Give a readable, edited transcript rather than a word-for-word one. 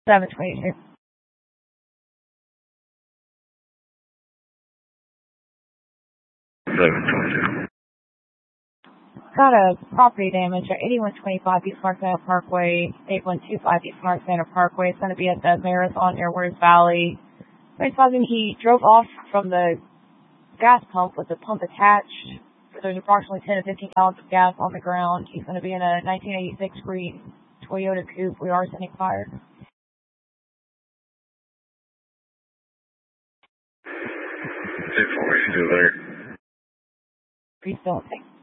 722. Got a property damage at 8125 East Marksana Parkway, 8125 East Marksana Parkway. It's going to be at the Marathon near Wards Valley. He drove off from the gas pump with the pump attached. There's approximately 10 to 15 gallons of gas on the ground. He's going to be in a 1986 green Toyota Coupe. We are sending fire. 2-4, still there. Please don't think.